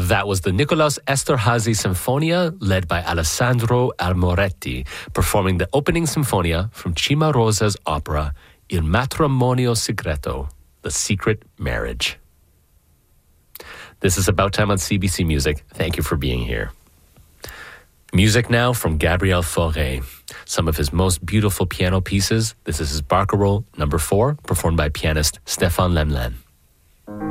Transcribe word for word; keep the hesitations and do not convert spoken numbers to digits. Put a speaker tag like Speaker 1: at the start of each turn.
Speaker 1: That was the Nicolaus Esterhazy Sinfonia, led by Alessandro Almoretti, performing the opening Sinfonia from Cimarosa's opera Il Matrimonio Segreto, The Secret Marriage. This is About Time on C B C Music. Thank you for being here. Music now from Gabriel Fauré. Some of his most beautiful piano pieces. This is his Barcarolle number four, performed by pianist Stéphane Lemlin.